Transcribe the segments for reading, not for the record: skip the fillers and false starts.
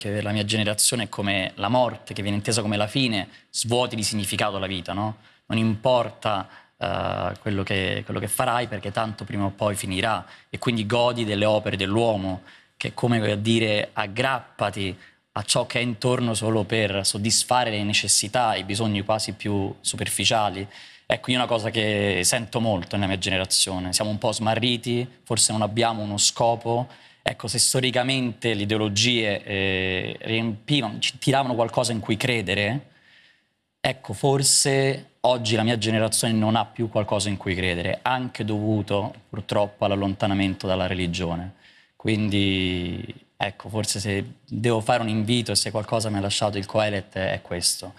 che la mia generazione è come la morte, che viene intesa come la fine, svuoti di significato la vita, no? Non importa quello che farai, perché tanto prima o poi finirà, e quindi godi delle opere dell'uomo, che è come a dire aggrappati a ciò che è intorno solo per soddisfare le necessità, i bisogni quasi più superficiali. Ecco, io è una cosa che sento molto nella mia generazione, siamo un po' smarriti, forse non abbiamo uno scopo. Ecco, se storicamente le ideologie riempivano, ci tiravano qualcosa in cui credere, ecco, forse oggi la mia generazione non ha più qualcosa in cui credere, anche dovuto purtroppo all'allontanamento dalla religione. Quindi, ecco, forse se devo fare un invito e se qualcosa mi ha lasciato il Coelet è questo.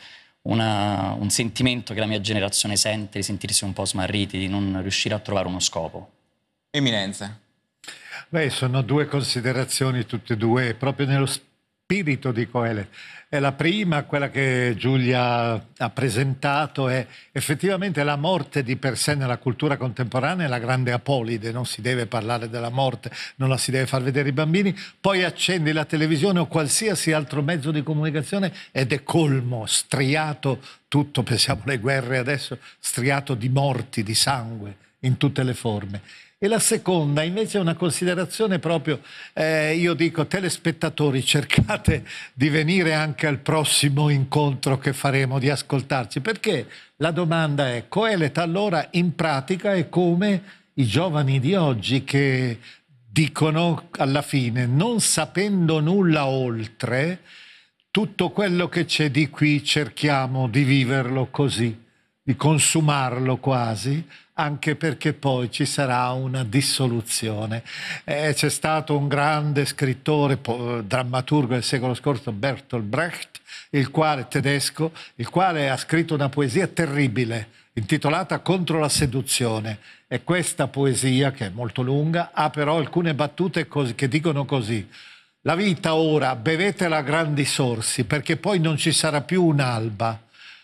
Un sentimento che la mia generazione sente, di sentirsi un po' smarriti, di non riuscire a trovare uno scopo. Eminenza. Beh, sono due considerazioni, tutte e due, proprio nello spirito di Coelet. E la prima, quella che Giulia ha presentato, è effettivamente la morte di per sé nella cultura contemporanea è la grande apolide, non si deve parlare della morte, non la si deve far vedere ai bambini, poi accendi la televisione o qualsiasi altro mezzo di comunicazione ed è colmo, striato tutto, pensiamo alle guerre adesso, striato di morti, di sangue in tutte le forme. E la seconda invece è una considerazione proprio, io dico telespettatori, cercate di venire anche al prossimo incontro che faremo, di ascoltarci, perché la domanda è: Coelet allora in pratica è come i giovani di oggi che dicono alla fine, non sapendo nulla oltre, tutto quello che c'è di qui cerchiamo di viverlo così, di consumarlo quasi, anche perché poi ci sarà una dissoluzione. C'è stato un grande scrittore, drammaturgo del secolo scorso, Bertolt Brecht, tedesco, il quale ha scritto una poesia terribile, intitolata Contro la seduzione. E questa poesia, che è molto lunga, ha però alcune battute che dicono così: la vita ora bevetela a grandi sorsi, perché poi non ci sarà più un'alba.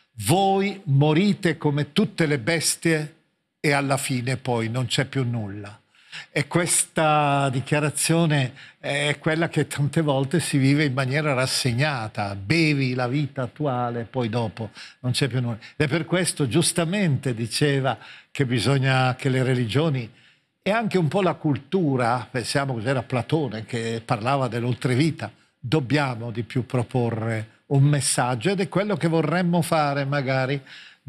Voi morite come tutte le bestie e alla fine poi non c'è più nulla. E questa dichiarazione è quella che tante volte si vive in maniera rassegnata: bevi la vita attuale, poi dopo non c'è più nulla. Ed è per questo giustamente diceva che bisogna che le religioni e anche un po' la cultura, pensiamo cos'era Platone che parlava dell'oltrevita, dobbiamo di più proporre un messaggio, ed è quello che vorremmo fare magari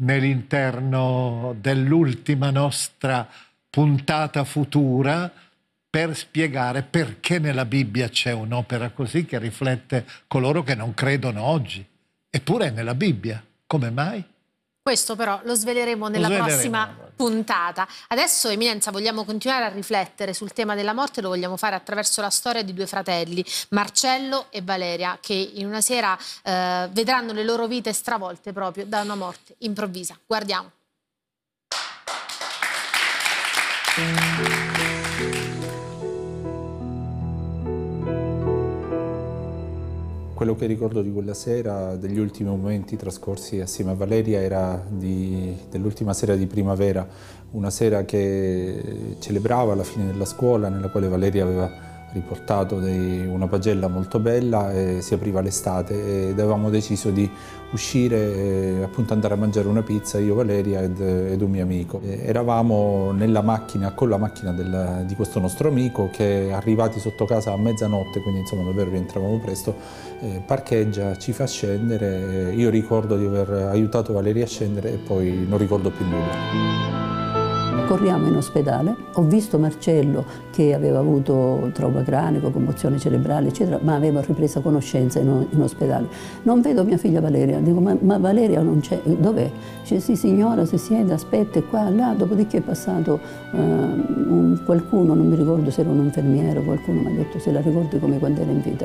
nell'interno dell'ultima nostra puntata futura, per spiegare perché nella Bibbia c'è un'opera così che riflette coloro che non credono oggi. Eppure è nella Bibbia. Come mai? Questo però lo sveleremo nella prossima puntata. Adesso, Eminenza, vogliamo continuare a riflettere sul tema della morte, lo vogliamo fare attraverso la storia di due fratelli, Marcello e Valeria, che in una sera vedranno le loro vite stravolte proprio da una morte improvvisa. Guardiamo. Quello che ricordo di quella sera, degli ultimi momenti trascorsi assieme a Valeria, era dell'ultima sera di primavera, una sera che celebrava la fine della scuola, nella quale Valeria aveva riportato una pagella molto bella e si apriva l'estate, ed avevamo deciso di uscire e appunto andare a mangiare una pizza, io, Valeria ed un mio amico. Eravamo nella macchina, con la macchina di questo nostro amico, che arrivati sotto casa a mezzanotte, quindi insomma davvero rientravamo presto, parcheggia, ci fa scendere. Io ricordo di aver aiutato Valeria a scendere e poi non ricordo più nulla. Corriamo in ospedale, ho visto Marcello che aveva avuto trauma cranico, commozione cerebrale, eccetera, ma aveva ripreso conoscenza in ospedale. Non vedo mia figlia Valeria, dico ma Valeria non c'è, dov'è? Dice sì signora, si siede, aspetta, è qua, là, dopodiché è passato qualcuno, non mi ricordo se era un infermiere o qualcuno, mi ha detto se la ricordi come quando era in vita.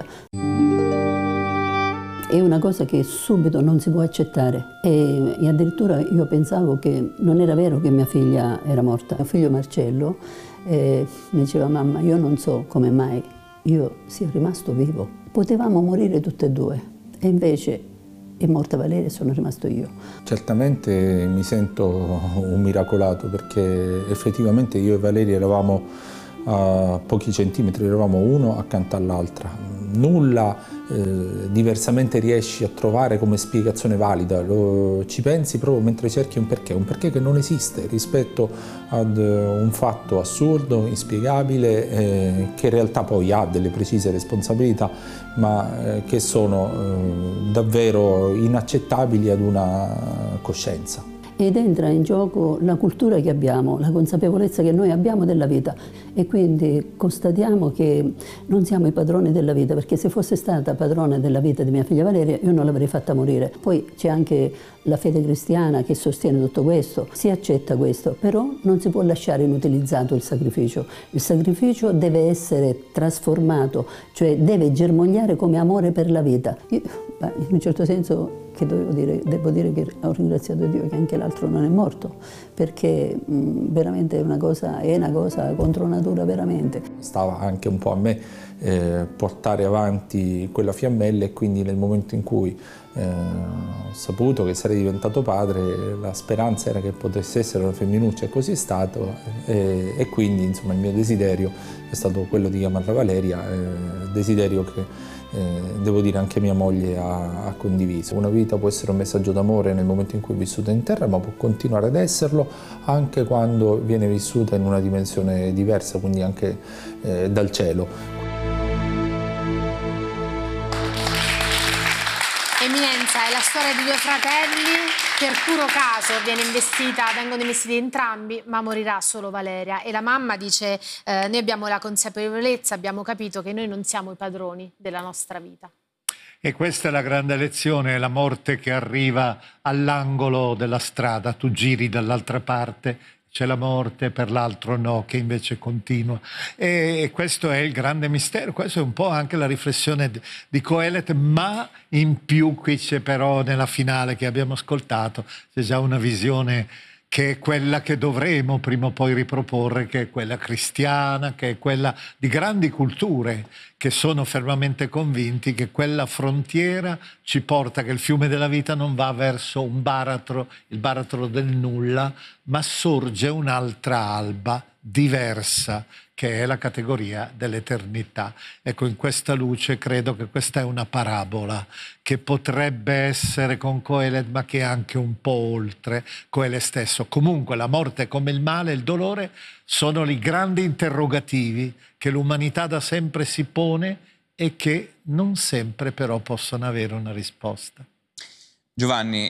È una cosa che subito non si può accettare e addirittura io pensavo che non era vero che mia figlia era morta. Mio figlio Marcello mi diceva mamma, io non so come mai io sia rimasto vivo. Potevamo morire tutte e due e invece è morta Valeria e sono rimasto io. Certamente mi sento un miracolato, perché effettivamente io e Valeria eravamo a pochi centimetri, eravamo uno accanto all'altra. nulla diversamente riesci a trovare come spiegazione valida, ci pensi proprio mentre cerchi un perché che non esiste rispetto ad un fatto assurdo, inspiegabile, che in realtà poi ha delle precise responsabilità, ma che sono davvero inaccettabili ad una coscienza. Ed entra in gioco la cultura che abbiamo, la consapevolezza che noi abbiamo della vita, e quindi constatiamo che non siamo i padroni della vita, perché se fosse stata padrona della vita di mia figlia Valeria io non l'avrei fatta morire. Poi c'è anche la fede cristiana che sostiene tutto questo, si accetta questo, però non si può lasciare inutilizzato il sacrificio. Il sacrificio deve essere trasformato, cioè deve germogliare come amore per la vita. Io, in un certo senso, che devo dire che ho ringraziato Dio che anche l'altro non è morto, perché veramente è una cosa contro natura veramente. Stava anche un po' a me portare avanti quella fiammella, e quindi nel momento in cui ho saputo che sarei diventato padre, la speranza era che potesse essere una femminuccia, e così è stato, e quindi insomma il mio desiderio è stato quello di chiamarla Valeria, desiderio che devo dire anche mia moglie ha condiviso. Una vita può essere un messaggio d'amore nel momento in cui è vissuta in terra, ma può continuare ad esserlo anche quando viene vissuta in una dimensione diversa, quindi anche dal cielo. Eminenza, è la storia di due fratelli, per puro caso vengono investiti entrambi, ma morirà solo Valeria. E la mamma dice, noi abbiamo la consapevolezza, abbiamo capito che noi non siamo i padroni della nostra vita. E questa è la grande lezione, la morte che arriva all'angolo della strada, tu giri dall'altra parte, c'è la morte, per l'altro no, che invece continua. E questo è il grande mistero, questo è un po' anche la riflessione di Coelet, ma in più qui c'è però nella finale che abbiamo ascoltato, c'è già una visione che è quella che dovremo prima o poi riproporre, che è quella cristiana, che è quella di grandi culture che sono fermamente convinti che quella frontiera ci porta, che il fiume della vita non va verso un baratro, il baratro del nulla, ma sorge un'altra alba diversa, che è la categoria dell'eternità. Ecco, in questa luce credo che questa è una parabola che potrebbe essere con Coelet, ma che è anche un po' oltre Coelet stesso. Comunque la morte, come il male, il dolore, sono i grandi interrogativi che l'umanità da sempre si pone e che non sempre però possono avere una risposta. Giovanni,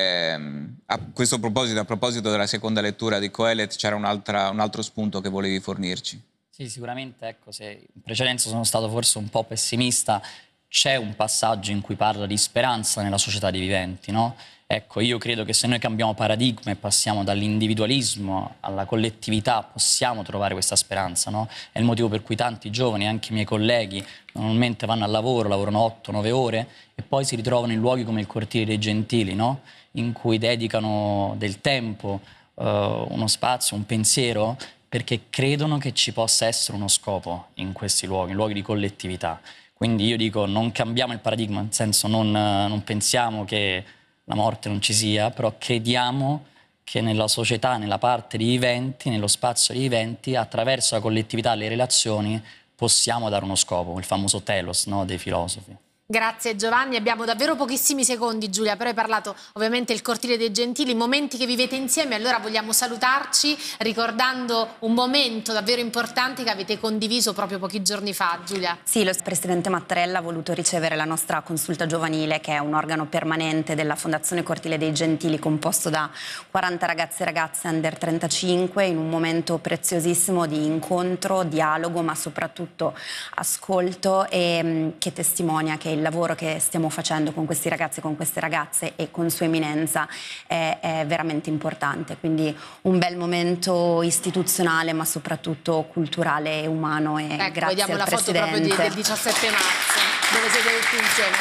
a questo proposito, a proposito della seconda lettura di Coelet, c'era un altro spunto che volevi fornirci. Sì, sicuramente, ecco, se in precedenza sono stato forse un po' pessimista, c'è un passaggio in cui parla di speranza nella società dei viventi, no? Ecco, io credo che se noi cambiamo paradigma e passiamo dall'individualismo alla collettività, possiamo trovare questa speranza, no? È il motivo per cui tanti giovani, anche i miei colleghi, normalmente vanno al lavoro, lavorano 8-9 ore e poi si ritrovano in luoghi come il Cortile dei Gentili, no? In cui dedicano del tempo, uno spazio, un pensiero, perché credono che ci possa essere uno scopo in questi luoghi di collettività. Quindi io dico, non cambiamo il paradigma, nel senso non pensiamo che la morte non ci sia, però crediamo che nella società, nella parte dei viventi, nello spazio dei viventi, attraverso la collettività, le relazioni, possiamo dare uno scopo, il famoso telos, no, dei filosofi. Grazie Giovanni, abbiamo davvero pochissimi secondi Giulia, però hai parlato ovviamente del Cortile dei Gentili, momenti che vivete insieme, allora vogliamo salutarci ricordando un momento davvero importante che avete condiviso proprio pochi giorni fa, Giulia. Sì, lo presidente Mattarella ha voluto ricevere la nostra consulta giovanile, che è un organo permanente della Fondazione Cortile dei Gentili, composto da 40 ragazzi e ragazze under 35, in un momento preziosissimo di incontro, dialogo, ma soprattutto ascolto, e che testimonia che il lavoro che stiamo facendo con questi ragazzi, con queste ragazze e con Sua Eminenza è veramente importante. Quindi un bel momento istituzionale, ma soprattutto culturale e umano. E ecco, grazie vediamo al la Presidente. foto proprio del 17 marzo, dove siete tutti insieme.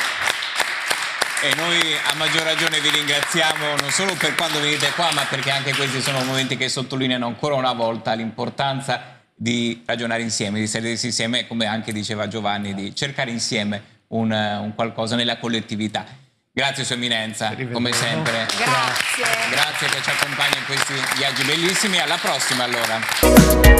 E noi a maggior ragione vi ringraziamo non solo per quando venite qua, ma perché anche questi sono momenti che sottolineano ancora una volta l'importanza di ragionare insieme, di sedersi insieme, come anche diceva Giovanni, di cercare insieme un qualcosa nella collettività. Grazie Sua Eminenza, come sempre. Grazie. Grazie che ci accompagna in questi viaggi bellissimi. Alla prossima allora.